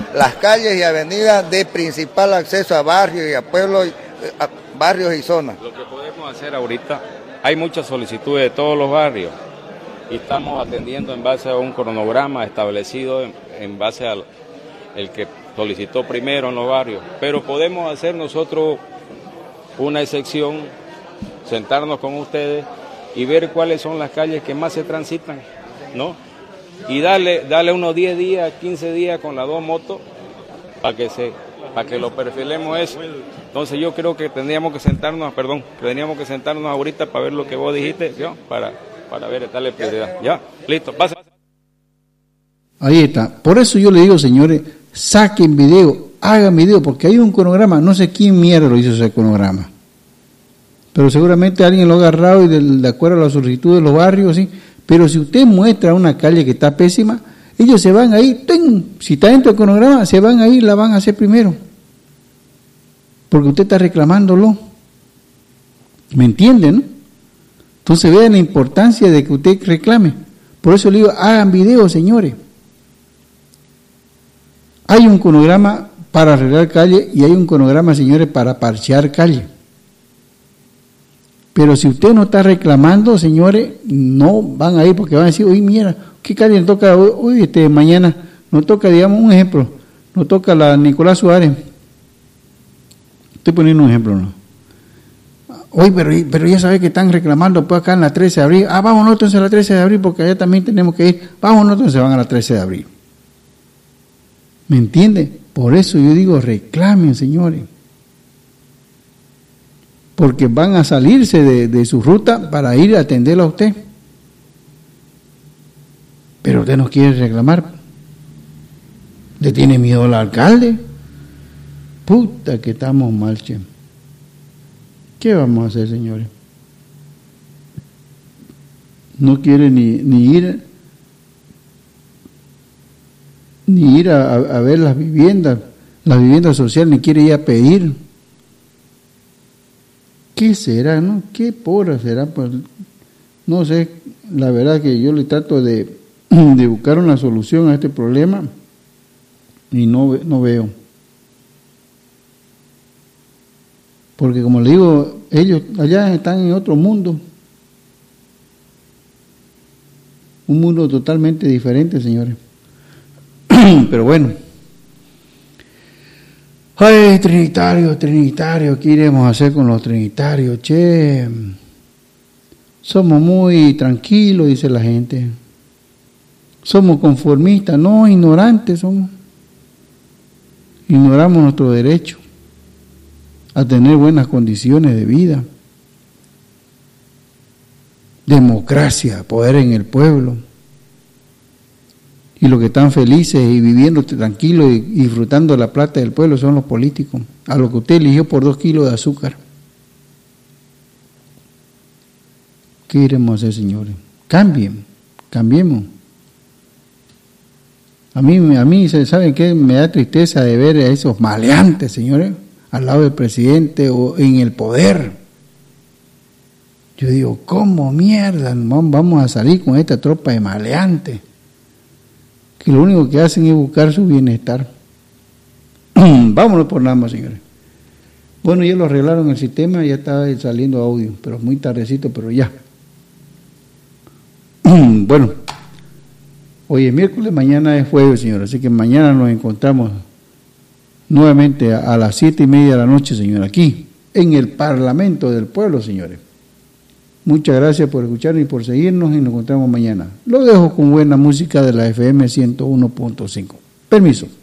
las calles y avenidas de principal acceso a barrios y a pueblos, a barrios y zonas. Lo que podemos hacer ahorita, hay muchas solicitudes de todos los barrios y estamos atendiendo en base a un cronograma establecido en base al el que solicitó primero en los barrios, pero podemos hacer nosotros una excepción, sentarnos con ustedes y ver cuáles son las calles que más se transitan, ¿no? Y darle unos 10 días, 15 días con las 2 motos para que lo perfilemos eso. Entonces yo creo que tendríamos que sentarnos ahorita para ver lo que vos dijiste, ¿no? Para ver, darle prioridad. Ya, listo, pasa. Ahí está. Por eso yo le digo, señores, saquen video, hagan video, porque hay un cronograma, no sé quién mierda lo hizo ese cronograma, pero seguramente alguien lo ha agarrado y de acuerdo a la solicitud de los barrios, ¿sí? Pero si usted muestra una calle que está pésima, ellos se van ahí, si está dentro del cronograma, se van ahí, la van a hacer primero, porque usted está reclamándolo, ¿me entienden? ¿No? Entonces vean la importancia de que usted reclame. Por eso le digo, hagan video, señores. Hay un cronograma para arreglar calle y hay un cronograma, señores, para parchear calle. Pero si usted no está reclamando, señores, no van a ir porque van a decir, oye, mira, ¿qué calle nos toca hoy, mañana? Nos toca, digamos, un ejemplo, nos toca la Nicolás Suárez. Estoy poniendo un ejemplo, ¿no? Oye, pero ya sabes que están reclamando pues acá en la 13 de abril. Vámonos entonces a la 13 de abril porque allá también tenemos que ir. Vámonos entonces, van a la 13 de abril. ¿Me entiende? Por eso yo digo, reclamen, señores. Porque van a salirse de su ruta para ir a atenderlo a usted. Pero usted no quiere reclamar. ¿Le tiene miedo al alcalde? Puta que estamos mal, che. ¿Qué vamos a hacer, señores? No quiere ni ir a ver las viviendas sociales, ni quiere ir a pedir. ¿Qué será, no? ¿Qué porra será? Pues, no sé, la verdad que yo le trato de buscar una solución a este problema y no veo. Porque como le digo, ellos allá están en otro mundo. Un mundo totalmente diferente, señores. Pero bueno. Ay, Trinitario, ¿qué iremos a hacer con los trinitarios? Che, somos muy tranquilos, dice la gente. Somos conformistas, no, ignorantes somos. Ignoramos nuestro derecho a tener buenas condiciones de vida, democracia, poder en el pueblo, y los que están felices y viviendo tranquilos y disfrutando la plata del pueblo son los políticos, a lo que usted eligió por 2 kilos de azúcar. ¿Qué iremos a hacer, señores? Cambiemos. A mí, ¿saben qué? Me da tristeza de ver a esos maleantes, señores, al lado del presidente o en el poder. Yo digo, ¿cómo mierda vamos a salir con esta tropa de maleantes? Que lo único que hacen es buscar su bienestar. Vámonos por nada más, señores. Bueno, ya lo arreglaron el sistema, ya está saliendo audio, pero muy tardecito, pero ya. Bueno, hoy es miércoles, mañana es jueves, señores, así que mañana nos encontramos nuevamente a las 7:30 de la noche, señor, aquí, en el Parlamento del Pueblo, señores. Muchas gracias por escucharnos y por seguirnos, y nos encontramos mañana. Lo dejo con buena música de la FM 101.5. Permiso.